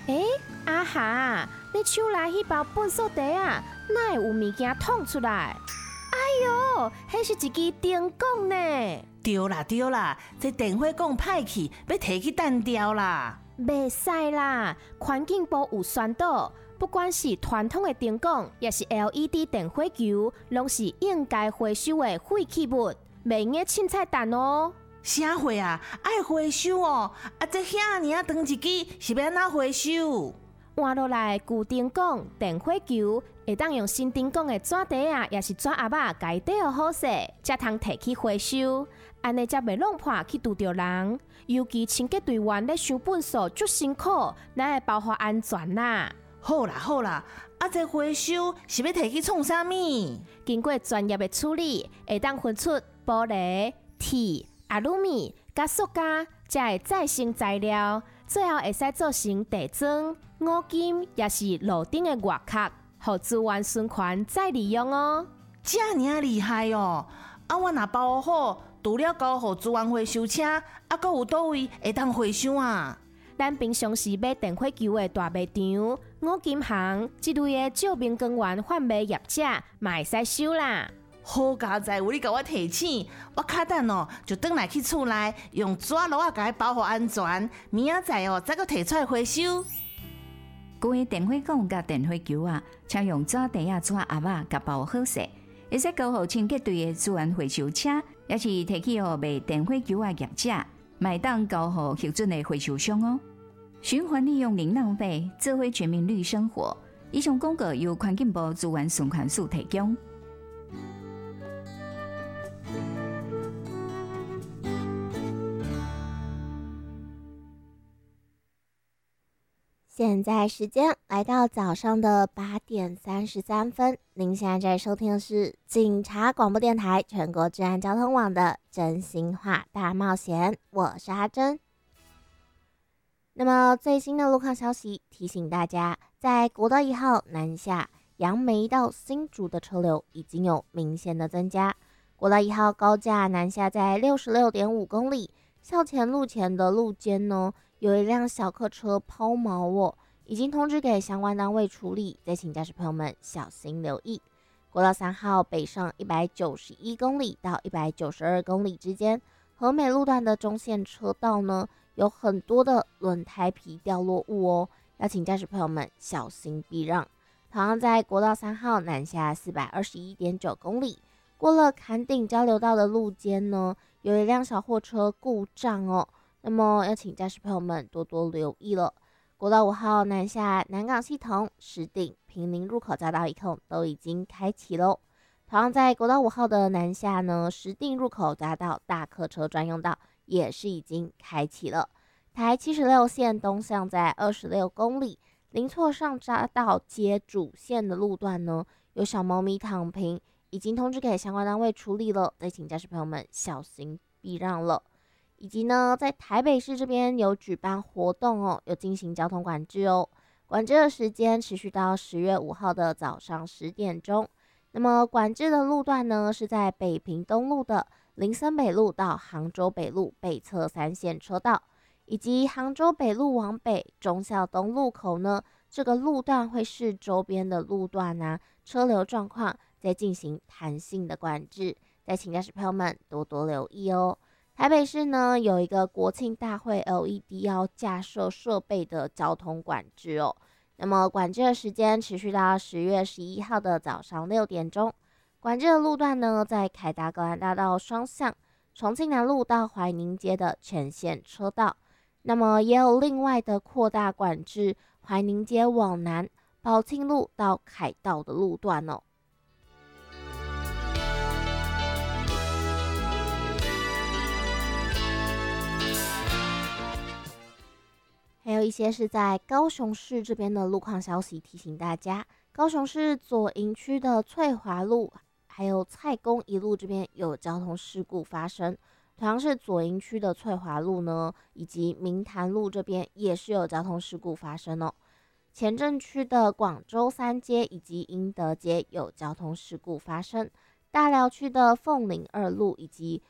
阿哈，你手内迄包粪扫地啊，哪会有物件捅出来？哎哟，迄是一支电管呢！ 对啦，这电火管歹去，要摕去弹掉啦。 袂使啦，环境部有宣导，不管是传统的电管，也是 LED 电火球，拢是应该回收的废弃物，袂用个凊彩弹哦。 啥货啊？爱回收哦！这遐尔啊长一支，是要安怎回收？ 换落来旧电管、电火球，会当用新电管的纸袋啊，也是纸盒仔，家底好好势，才通摕去回收。安尼才袂弄破去拄着人。尤其清洁队员咧收粪扫足辛苦，咱会包括安全啦。 好啦，这回收是要摕去创啥物？ 经过专业的处理，会当分出玻璃、铁、阿鲁米、甲塑胶，才会再生材料，最后会使做成地砖、五金，也是路顶的外壳，互资源循环再利用哦。 这尔厉害哦！我若包好，除了交互资源回收车，阁有倒位会当回收啊？ 咱平常时买电火球的大卖场、五金行这类的照明光源贩卖业者，嘛会使收啦。 好佳哉，有你甲我提醒，我卡等就转来去厝内，用纸箩仔甲伊包好安全，明仔载再搁摕出来回收。 各位电火管甲电火球啊，请用纸袋啊、纸盒仔甲包好势，会使交互清洁队的资源回收车，也是摕去互卖电火球的业者，买当交互核准的回收商哦。循环利用零浪费，智慧全民绿生活。以上广告由环境部资源循环署提供。 现在时间来到早上的8点33分，您现在在收听的是警察广播电台全国治安交通网的真心话大冒险，我是阿珍。那么最新的路况消息提醒大家，在国道1号南下杨梅到新竹的车流已经有明显的增加。国道1号高架南下在 66.5 公里，校前路前的路肩呢，有一辆小客车抛锚哦，已经通知给相关单位处理，再请驾驶朋友们小心留意。国道3号北上191公里到192公里之间，和美路段的中线车道呢，有很多的轮胎皮掉落物哦，要请驾驶朋友们小心避让。同样在国道3号南下421.9公里，过了坎顶交流道的路肩呢，有一辆小货车故障哦，那么要请驾驶朋友们多多留意了。国道5号南下南港系统、石碇、坪林入口匝道一控都已经开启喽。同样在国道5号的南下呢，石碇入口匝道大客车专用道也是已经开启了。台76线东向在26公里，林错上匝道接主线的路段呢，有小猫咪躺平，已经通知给相关单位处理了，再请驾驶朋友们小心避让了。以及呢，在台北市这边有举办活动哦，有进行交通管制哦，管制的时间持续到10月5号的早上10点钟。那么管制的路段呢，是在北平东路的林森北路到杭州北路北侧3线车道，以及杭州北路往北忠孝东路口呢，这个路段会视周边的路段啊车流状况，再进行弹性的管制，再请驾驶朋友们多多留意哦。台北市呢有一个国庆大会 LED 要架设设备的交通管制哦，那么管制的时间持续到10月11号的早上6点钟。管制的路段呢，在凯达格兰大道双向、重庆南路到怀宁街的全线车道。那么也有另外的扩大管制怀宁街往南、宝庆路到凯道的路段哦。还有一些是在高雄市这边的路况消息提醒大家，高雄市左营区的翠华路还有蔡公一路这边有交通事故发生，同样是左营区的翠华路呢，以及明潭路这边也是有交通事故发生哦。前镇区的广州三街以及英德街有交通事故发生，大寮区的凤林2路以及